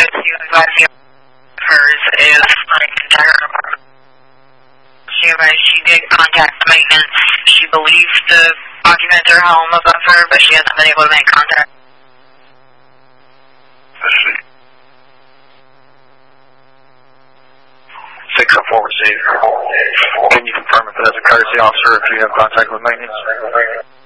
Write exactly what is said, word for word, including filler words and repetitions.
she advised me hers is like contact her apartment. She advised she did contact the maintenance. She believes the occupants are home above her, but she hasn't been able to make contact. Let's see. six oh four received. Can you confirm if it is a courtesy officer if you have contact with maintenance?